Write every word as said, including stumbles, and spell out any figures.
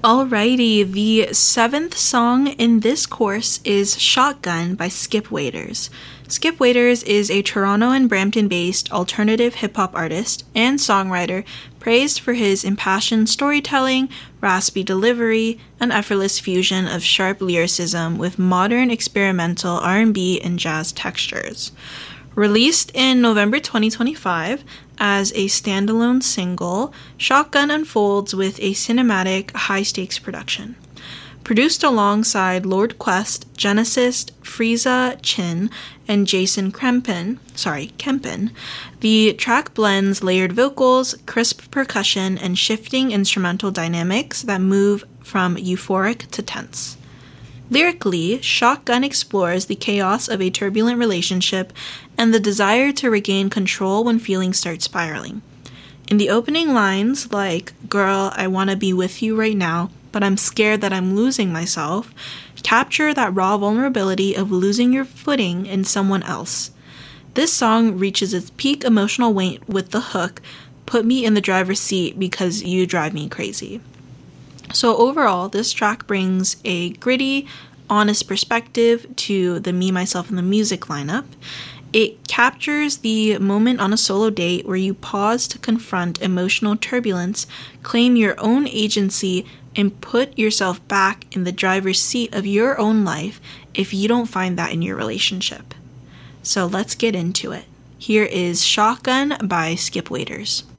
Alrighty, the seventh song in this course is Shotgun by Skip Waiters. Skip Waiters is a Toronto and Brampton-based alternative hip-hop artist and songwriter praised for his impassioned storytelling, raspy delivery, and effortless fusion of sharp lyricism with modern experimental R and B and jazz textures. Released in November twenty twenty-five as a standalone single, Shotgun unfolds with a cinematic, high-stakes production. Produced alongside Lord Quest, Genesis, Frieza Chin, and Jason Krempen, sorry, Kempen, the track blends layered vocals, crisp percussion, and shifting instrumental dynamics that move from euphoric to tense. Lyrically, Shotgun explores the chaos of a turbulent relationship and the desire to regain control when feelings start spiraling. In the opening lines, like, "Girl, I want to be with you right now, but I'm scared that I'm losing myself," capture that raw vulnerability of losing your footing in someone else. This song reaches its peak emotional weight with the hook, "Put me in the driver's seat because you drive me crazy." So overall, this track brings a gritty, honest perspective to the Me, Myself, and the Music lineup. It captures the moment on a solo date where you pause to confront emotional turbulence, claim your own agency, and put yourself back in the driver's seat of your own life if you don't find that in your relationship. So let's get into it. Here is Shotgun by Skip Waiters.